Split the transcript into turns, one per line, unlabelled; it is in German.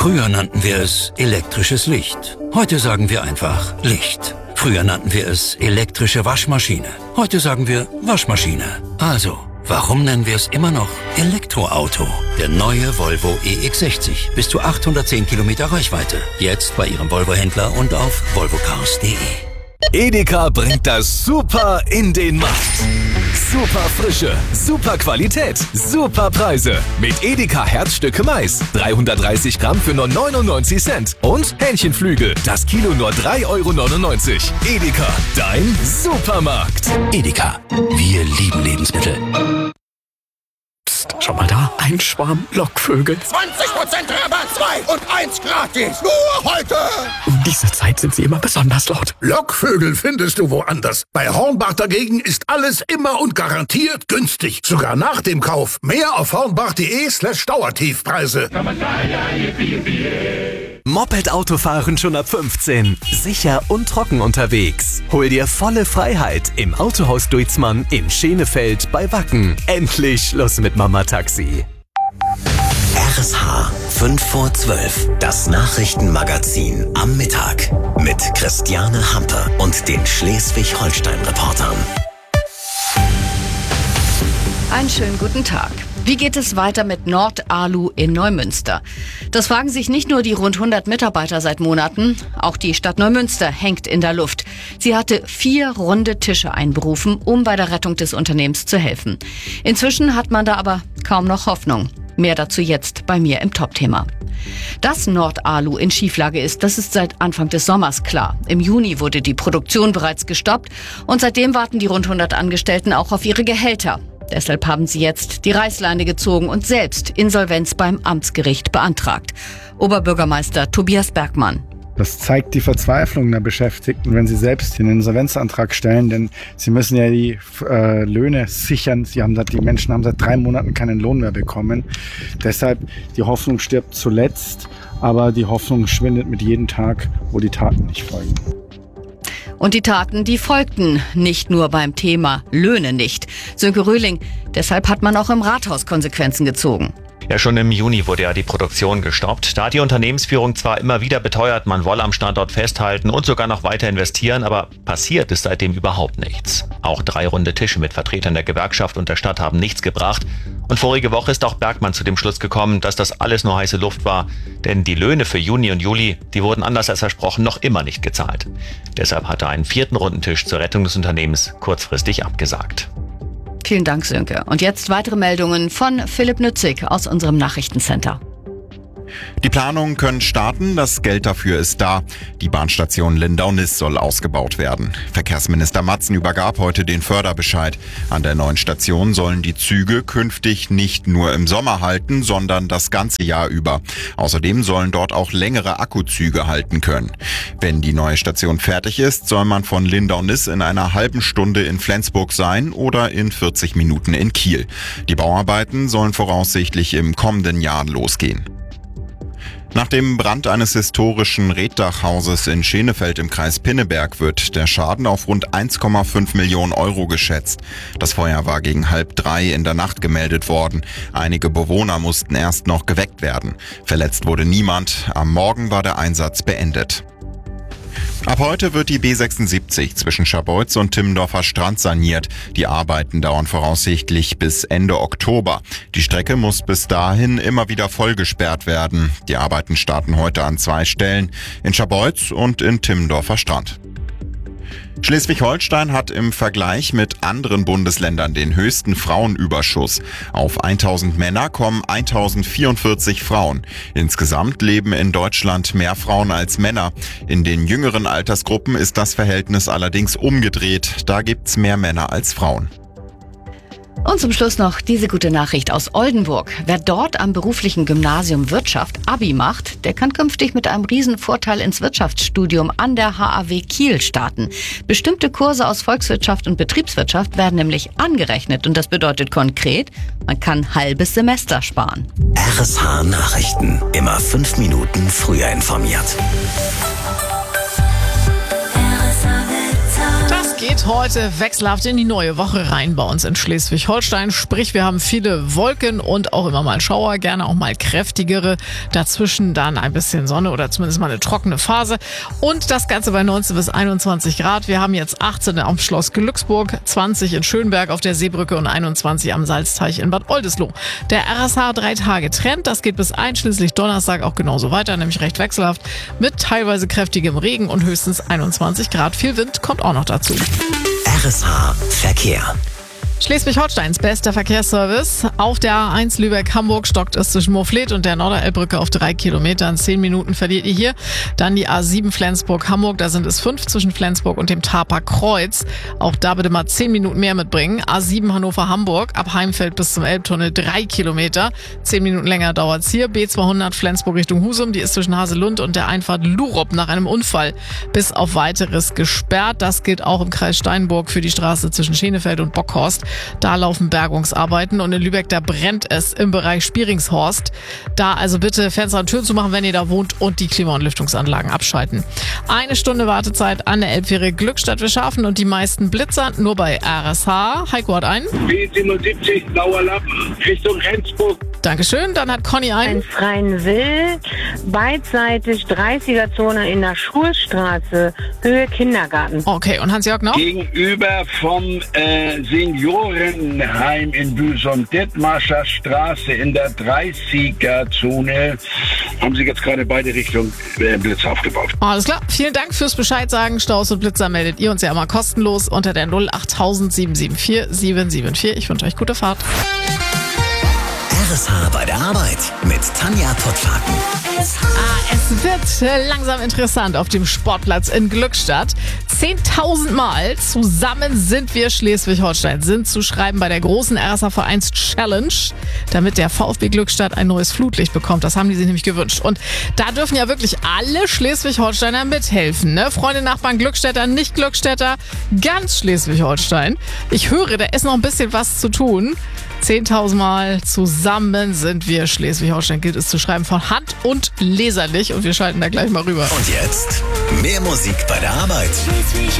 Früher nannten wir es elektrisches Licht. Heute sagen wir einfach Licht. Früher nannten wir es elektrische Waschmaschine. Heute sagen wir Waschmaschine. Also, warum nennen wir es immer noch Elektroauto? Der neue Volvo EX60. Bis zu 810 Kilometer Reichweite. Jetzt bei Ihrem Volvo-Händler und auf volvocars.de.
Edeka bringt das Super in den Markt. Super Frische, super Qualität, super Preise. Mit Edeka Herzstücke Mais. 330 Gramm für nur 99 Cent. Und Hähnchenflügel. Das Kilo nur 3,99 €. Edeka, dein Supermarkt.
Edeka. Wir lieben Lebensmittel.
Psst, schau mal da. Ein Schwarm Lockvögel.
20% Rabatt, 2 und 1 gratis. Nur heute.
Um diese Zeit sind sie immer besonders laut.
Lockvögel findest du woanders. Bei Hornbach dagegen ist alles immer und garantiert günstig. Sogar nach dem Kauf. Mehr auf hornbach.de/Dauertiefpreise.
Moped-Autofahren schon ab 15. Sicher und trocken unterwegs. Hol dir volle Freiheit im Autohaus Duitzmann in Schenefeld bei Wacken. Endlich Schluss mit Mama-Taxi.
RSH 5 vor 12. Das Nachrichtenmagazin am Mittag. Mit Christiane Hampe und den Schleswig-Holstein-Reportern.
Einen schönen guten Tag. Wie geht es weiter mit Nord-Alu in Neumünster? Das fragen sich nicht nur die rund 100 Mitarbeiter seit Monaten, auch die Stadt Neumünster hängt in der Luft. Sie hatte 4 runde Tische einberufen, um bei der Rettung des Unternehmens zu helfen. Inzwischen hat man da aber kaum noch Hoffnung. Mehr dazu jetzt bei mir im Top-Thema. Dass Nord-Alu in Schieflage ist, das ist seit Anfang des Sommers klar. Im Juni wurde die Produktion bereits gestoppt und seitdem warten die rund 100 Angestellten auch auf ihre Gehälter. Deshalb haben sie jetzt die Reißleine gezogen und selbst Insolvenz beim Amtsgericht beantragt. Oberbürgermeister Tobias Bergmann.
Das zeigt die Verzweiflung der Beschäftigten, wenn sie selbst den Insolvenzantrag stellen, denn sie müssen ja die Löhne sichern. Die Menschen haben seit 3 Monaten keinen Lohn mehr bekommen. Deshalb, die Hoffnung stirbt zuletzt, aber die Hoffnung schwindet mit jedem Tag, wo die Taten nicht folgen.
Und die Taten, die folgten, nicht nur beim Thema Löhne nicht. Sönke Röhling, deshalb hat man auch im Rathaus Konsequenzen gezogen.
Ja, schon im Juni wurde ja die Produktion gestoppt. Da hat die Unternehmensführung zwar immer wieder beteuert, man wolle am Standort festhalten und sogar noch weiter investieren, aber passiert ist seitdem überhaupt nichts. Auch 3 runde Tische mit Vertretern der Gewerkschaft und der Stadt haben nichts gebracht. Und vorige Woche ist auch Bergmann zu dem Schluss gekommen, dass das alles nur heiße Luft war, denn die Löhne für Juni und Juli, die wurden anders als versprochen noch immer nicht gezahlt. Deshalb hat er einen 4. Rundentisch zur Rettung des Unternehmens kurzfristig abgesagt.
Vielen Dank, Sönke. Und jetzt weitere Meldungen von Philipp Nützig aus unserem Nachrichtencenter.
Die Planungen können starten, das Geld dafür ist da. Die Bahnstation Lindau-Niss soll ausgebaut werden. Verkehrsminister Matzen übergab heute den Förderbescheid. An der neuen Station sollen die Züge künftig nicht nur im Sommer halten, sondern das ganze Jahr über. Außerdem sollen dort auch längere Akkuzüge halten können. Wenn die neue Station fertig ist, soll man von Lindau-Niss in einer halben Stunde in Flensburg sein oder in 40 Minuten in Kiel. Die Bauarbeiten sollen voraussichtlich im kommenden Jahr losgehen. Nach dem Brand eines historischen Reetdachhauses in Schenefeld im Kreis Pinneberg wird der Schaden auf rund 1,5 Millionen € geschätzt. Das Feuer war gegen 2:30 in der Nacht gemeldet worden. Einige Bewohner mussten erst noch geweckt werden. Verletzt wurde niemand. Am Morgen war der Einsatz beendet. Ab heute wird die B76 zwischen Scharbeutz und Timmendorfer Strand saniert. Die Arbeiten dauern voraussichtlich bis Ende Oktober. Die Strecke muss bis dahin immer wieder vollgesperrt werden. Die Arbeiten starten heute an 2 Stellen, in Scharbeutz und in Timmendorfer Strand. Schleswig-Holstein hat im Vergleich mit anderen Bundesländern den höchsten Frauenüberschuss. Auf 1000 Männer kommen 1044 Frauen. Insgesamt leben in Deutschland mehr Frauen als Männer. In den jüngeren Altersgruppen ist das Verhältnis allerdings umgedreht. Da gibt's mehr Männer als Frauen.
Und zum Schluss noch diese gute Nachricht aus Oldenburg. Wer dort am beruflichen Gymnasium Wirtschaft Abi macht, der kann künftig mit einem Riesenvorteil ins Wirtschaftsstudium an der HAW Kiel starten. Bestimmte Kurse aus Volkswirtschaft und Betriebswirtschaft werden nämlich angerechnet und das bedeutet konkret, man kann halbes Semester sparen.
RSH Nachrichten. Immer 5 Minuten früher informiert.
Das Es geht heute wechselhaft in die neue Woche rein bei uns in Schleswig-Holstein. Sprich, wir haben viele Wolken und auch immer mal Schauer, gerne auch mal kräftigere. Dazwischen dann ein bisschen Sonne oder zumindest mal eine trockene Phase. Und das Ganze bei 19 bis 21 Grad. Wir haben jetzt 18 am Schloss Glücksburg, 20 in Schönberg auf der Seebrücke und 21 am Salzteich in Bad Oldesloe. Der RSH 3-Tage-Trend, das geht bis einschließlich Donnerstag auch genauso weiter, nämlich recht wechselhaft mit teilweise kräftigem Regen und höchstens 21 Grad. Viel Wind kommt auch noch dazu.
RSH Verkehr.
Schleswig-Holsteins bester Verkehrsservice. Auf der A1 Lübeck-Hamburg stockt es zwischen Moorfleet und der Norderelbbrücke auf 3 Kilometern. 10 Minuten verliert ihr hier. Dann die A7 Flensburg-Hamburg, da sind es 5 zwischen Flensburg und dem Tarper Kreuz. Auch da bitte mal 10 Minuten mehr mitbringen. A7 Hannover-Hamburg, ab Heimfeld bis zum Elbtunnel 3 Kilometer. 10 Minuten länger dauert's hier. B200 Flensburg Richtung Husum, die ist zwischen Haselund und der Einfahrt Lurup nach einem Unfall bis auf weiteres gesperrt. Das gilt auch im Kreis Steinburg für die Straße zwischen Schenefeld und Bockhorst. Da laufen Bergungsarbeiten und in Lübeck, da brennt es im Bereich Spieringshorst. Da also bitte Fenster und Türen zumachen, wenn ihr da wohnt, und die Klima- und Lüftungsanlagen abschalten. 1 Stunde Wartezeit an der Elbfähre Glückstadt Wischhafen und die meisten Blitzer nur bei RSH. Heiko hat einen.
B77 Blauer Lappen Richtung Rendsburg.
Dankeschön, dann hat Conny einen.
In Freien Will, beidseitig 30er-Zone in der Schulstraße, Höhe Kindergarten.
Okay, und Hans-Jörg noch?
Gegenüber vom Seniorenheim in Büsum, Dithmarscher Straße in der 30er-Zone, haben sie jetzt gerade beide Richtungen Blitzer aufgebaut.
Alles klar, vielen Dank fürs Bescheid sagen. Staus und Blitzer meldet ihr uns ja immer kostenlos unter der 08000 774 774. Ich wünsche euch gute Fahrt.
RSH bei der Arbeit mit Tanja Pottfaken.
Es wird langsam interessant auf dem Sportplatz in Glückstadt. 10.000 Mal zusammen sind wir Schleswig-Holstein sind zu schreiben bei der großen RSH Vereins Challenge, damit der VfB Glückstadt ein neues Flutlicht bekommt. Das haben die sich nämlich gewünscht. Und da dürfen ja wirklich alle Schleswig-Holsteiner mithelfen. Ne? Freunde, Nachbarn, Glückstädter, Nicht-Glückstädter, ganz Schleswig-Holstein. Ich höre, da ist noch ein bisschen was zu tun. 10.000 Mal zusammen sind wir Schleswig-Holstein, gilt es zu schreiben von Hand und leserlich, und wir schalten da gleich mal rüber.
Und jetzt mehr Musik bei der Arbeit.